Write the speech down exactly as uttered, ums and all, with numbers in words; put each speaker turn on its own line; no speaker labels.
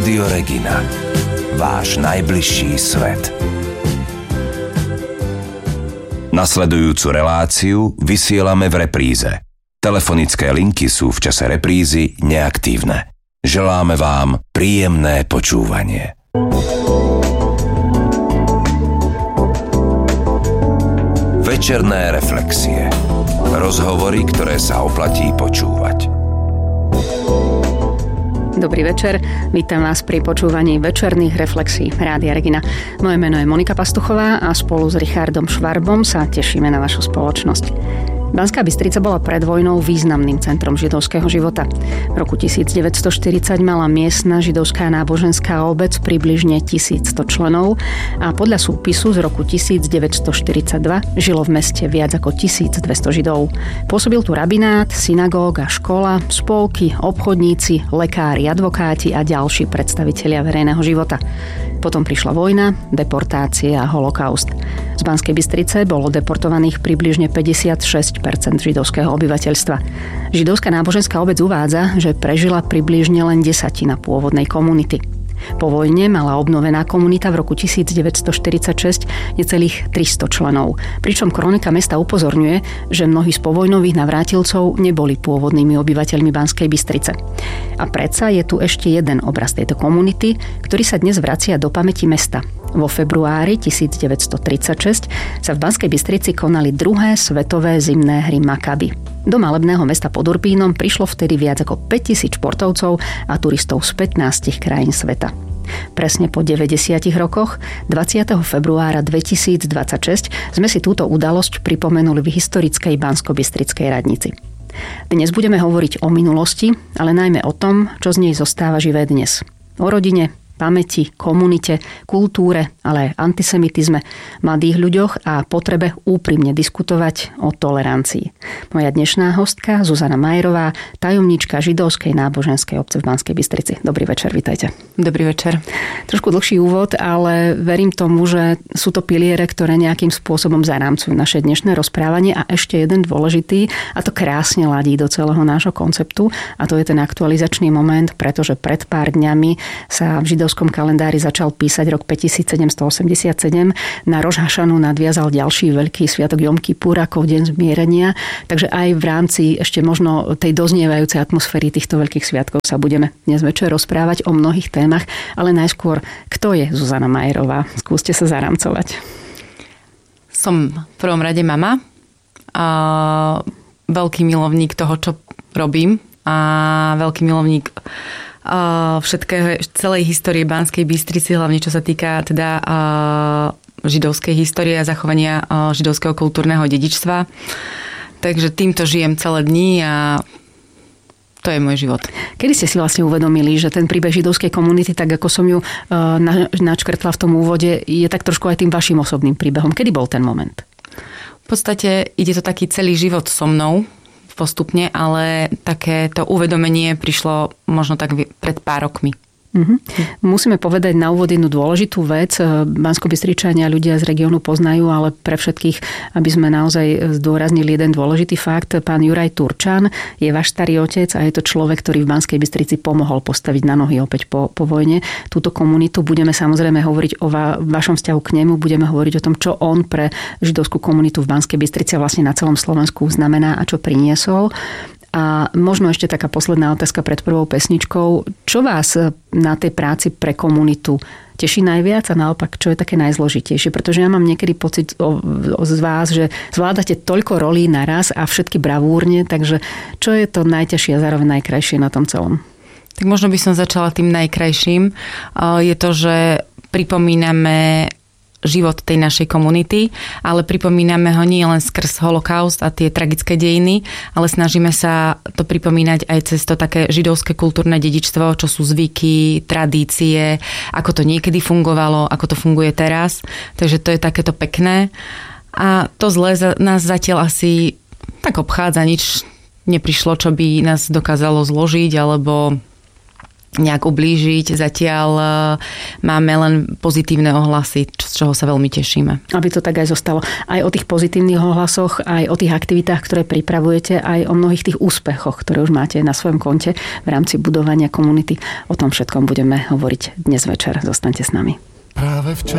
Rádio Regina. Váš najbližší svet. Nasledujúcu reláciu vysielame v repríze. Telefonické linky sú v čase reprízy neaktívne. Želáme vám príjemné počúvanie. Večerné reflexie. Rozhovory, ktoré sa oplatí počúvať.
Dobrý večer, vítam vás pri počúvaní večerných reflexí Rádia Regina. Moje meno je Monika Pastuchová a spolu s Richardom Švarbom sa tešíme na vašu spoločnosť. Banská Bystrica bola pred vojnou významným centrom židovského života. V roku devätnásťstoštyridsať mala miestna židovská náboženská obec približne tisícsto členov a podľa súpisu z roku devätnásťstoštyridsaťdva žilo v meste viac ako tisícdvesto židov. Pôsobil tu rabinát, synagóga, škola, spolky, obchodníci, lekári, advokáti a ďalší predstavitelia verejného života. Potom prišla vojna, deportácie a holokaust. Z Banskej Bystrice bolo deportovaných približne päťdesiatšesť percent židovského obyvateľstva. Židovská náboženská obec uvádza, že prežila približne len desatina pôvodnej komunity. Po vojne mala obnovená komunita v roku devätnásťstoštyridsaťšesť necelých tristo členov. Pričom kronika mesta upozorňuje, že mnohí z povojnových navrátilcov neboli pôvodnými obyvateľmi Banskej Bystrice. A predsa je tu ešte jeden obraz tejto komunity, ktorý sa dnes vracia do pamäti mesta. Vo februári devätnásťstotridsaťšesť sa v Banskej Bystrici konali druhé svetové zimné hry Makabi. Do malebného mesta pod Urbínom prišlo vtedy viac ako päťtisíc športovcov a turistov z pätnástich krajín sveta. Presne po deväťdesiatich rokoch, dvadsiateho februára dvetisícdvadsaťšesť, sme si túto udalosť pripomenuli v historickej Banskobystrickej radnici. Dnes budeme hovoriť o minulosti, ale najmä o tom, čo z nej zostáva živé dnes. O rodine, pamäti, komunite, kultúre, ale aj antisemitizme, mladých ľuďoch a potrebe úprimne diskutovať o tolerancii. Moja dnešná hostka Zuzana Majerová, tajomníčka židovskej náboženskej obce v Banskej Bystrici. Dobrý večer, vitajte.
Dobrý večer.
Trošku dlhší úvod, ale verím tomu, že sú to piliere, ktoré nejakým spôsobom zarámcujú naše dnešné rozprávanie a ešte jeden dôležitý, a to krásne ladí do celého nášho konceptu, a to je ten aktualizačný moment, pretože pred pár dňami sa v židovskej V kalendári začal písať rok päťtisícsedemstoosemdesiatsedem. Na Roš Hašanu nadviazal ďalší veľký sviatok Jom Kipur ako deň zmierenia. Takže aj v rámci ešte možno tej doznievajúcej atmosféry týchto veľkých sviatkov sa budeme dnes večer rozprávať o mnohých témach. Ale najskôr, kto je Zuzana Majerová? Skúste sa zaramcovať.
Som v prvom rade mama. A veľký milovník toho, čo robím. A veľký milovník všetkého, celej histórie Banskej Bystrici, hlavne čo sa týka teda židovskej histórie a zachovania židovského kultúrneho dedičstva. Takže týmto žijem celé dni a to je môj život.
Kedy ste si vlastne uvedomili, že ten príbeh židovskej komunity, tak ako som ju načkrtla v tom úvode, je tak trošku aj tým vašim osobným príbehom? Kedy bol ten moment?
V podstate ide to taký celý život so mnou, postupne, ale takéto uvedomenie prišlo možno tak pred pár rokmi.
Uh-huh. Musíme povedať na úvod jednu dôležitú vec. Banskobystričania ľudia z regiónu poznajú, ale pre všetkých, aby sme naozaj zdôraznili jeden dôležitý fakt. Pán Juraj Turčan je váš starý otec a je to človek, ktorý v Banskej Bystrici pomohol postaviť na nohy opäť po, po vojne túto komunitu. Budeme samozrejme hovoriť o va, vašom vzťahu k nemu, budeme hovoriť o tom, čo on pre židovskú komunitu v Banskej Bystrici a vlastne na celom Slovensku znamená a čo priniesol. A možno ešte taká posledná otázka pred prvou pesničkou. Čo vás na tej práci pre komunitu teší najviac a naopak, čo je také najzložitejšie? Pretože ja mám niekedy pocit o, o z vás, že zvládate toľko rolí naraz a všetky bravúrne, takže čo je to najťažšie a zároveň najkrajšie na tom celom?
Tak možno by som začala tým najkrajším. Je to, že pripomíname život tej našej komunity, ale pripomíname ho nie len skrz holokaust a tie tragické dejiny, ale snažíme sa to pripomínať aj cez to také židovské kultúrne dedičstvo, čo sú zvyky, tradície, ako to niekedy fungovalo, ako to funguje teraz. Takže to je takéto pekné. A to zlé nás zatiaľ asi tak obchádza, nič neprišlo, čo by nás dokázalo zložiť, alebo nejak ublížiť. Zatiaľ máme len pozitívne ohlasy, z čoho sa veľmi tešíme.
Aby to tak aj zostalo. Aj o tých pozitívnych ohlasoch, aj o tých aktivitách, ktoré pripravujete, aj o mnohých tých úspechoch, ktoré už máte na svojom konte v rámci budovania komunity. O tom všetkom budeme hovoriť dnes večer. Zostaňte s nami.
Práve včera